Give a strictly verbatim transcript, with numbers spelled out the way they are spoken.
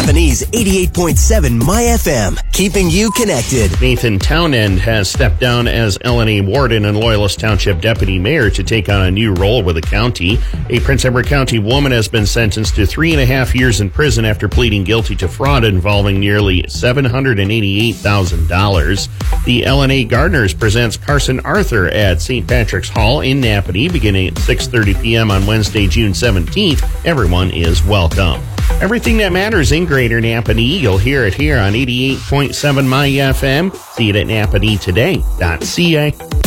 Napanese eighty-eight point seven My F M, keeping you connected. Nathan Townend has stepped down as L N A warden and Loyalist Township deputy mayor to take on a new role with the county. A Prince Edward County woman has been sentenced to three and a half years in prison after pleading guilty to fraud involving nearly seven hundred eighty-eight thousand dollars. The L N A Gardeners presents Carson Arthur at Saint Patrick's Hall in Napanee beginning at six thirty p.m. on Wednesday, June seventeenth. Everyone is welcome. Everything that matters in Greater Napanee, you'll hear it here on eighty-eight point seven My F M. See it at napanee today dot c a.